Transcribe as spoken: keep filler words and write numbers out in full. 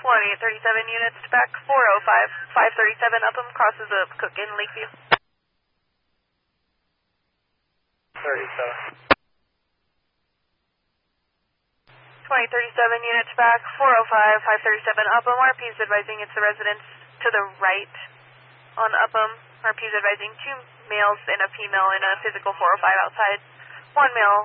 twenty thirty-seven units back four oh five, five thirty-seven Upham crosses of Cook in Lakeview. thirty-seven. twenty thirty-seven units back four oh five, five thirty-seven Upham. R P is advising it's the residence to the right on Upham. R P is advising two males and a female in a physical four oh five outside. One male